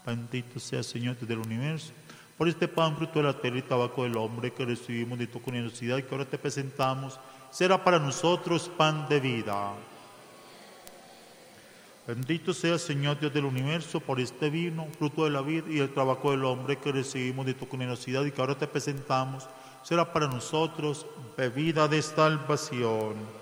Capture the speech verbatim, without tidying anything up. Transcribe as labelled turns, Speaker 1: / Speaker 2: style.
Speaker 1: Bendito sea, Señor, Dios del universo, por este pan, fruto de la tierra y tabaco del hombre que recibimos de tu generosidad y que ahora te presentamos, será para nosotros pan de vida. Bendito sea, Señor, Dios del universo, por este vino, fruto de la vida y el tabaco del hombre que recibimos de tu generosidad y que ahora te presentamos, será para nosotros bebida de salvación.